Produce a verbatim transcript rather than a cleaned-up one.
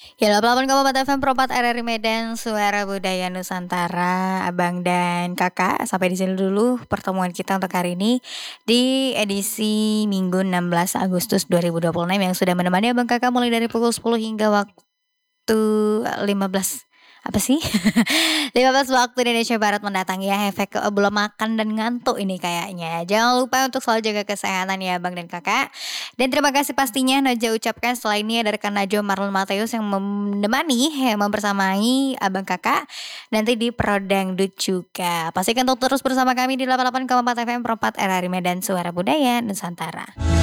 Ya, delapan puluh delapan koma empat F M Pro empat R R I Medan, Suara Budaya Nusantara, Abang dan Kakak. Sampai di sini dulu pertemuan kita untuk hari ini di edisi Minggu enam belas Agustus dua ribu dua puluh enam yang sudah menemani Abang Kakak mulai dari pukul sepuluh hingga waktu lima belas apa sih? lima belas waktu Indonesia Barat mendatang ya. Efek ke belum makan dan ngantuk ini kayaknya. Jangan lupa untuk selalu jaga kesehatan ya Bang dan Kakak. Dan terima kasih pastinya Naja ucapkan setelah ini ada rekan Najwa Marlon Mateus yang menemani, yang membersamai Abang Kakak nanti di Prodangdut juga. Pastikan untuk terus bersama kami di delapan puluh delapan koma empat F M Pro empat R R I Medan, Suara Budaya Nusantara.